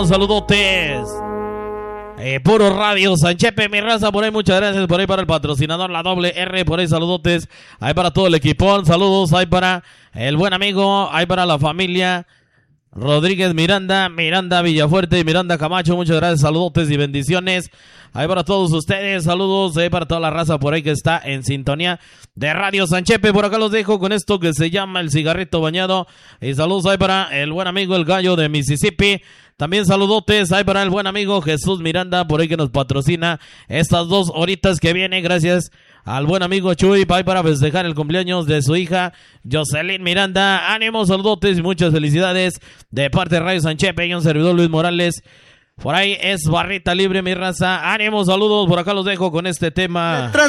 Saludotes. Puro Radio Sanchepe, mi raza, por ahí muchas gracias, por ahí para el patrocinador, la doble R, por ahí saludotes, ahí para todo el equipón, saludos, ahí para el buen amigo, ahí para la familia Rodríguez Miranda, Miranda Villafuerte y Miranda Camacho, muchas gracias, saludotes y bendiciones, ahí para todos ustedes, saludos, ahí para toda la raza por ahí que está en sintonía de Radio Sanchepe, por acá los dejo con esto que se llama El Cigarrito Bañado, y saludos ahí para el buen amigo El Gallo de Mississippi. También saludotes ahí para el buen amigo Jesús Miranda, por ahí que nos patrocina estas 2 horitas que viene, gracias al buen amigo Chuy, ahí para festejar el cumpleaños de su hija Jocelyn Miranda. Ánimo, saludotes y muchas felicidades de parte de Radio Sanchepe y un servidor Luis Morales. Por ahí es barrita libre, mi raza. Ánimo, saludos, por acá los dejo con este tema.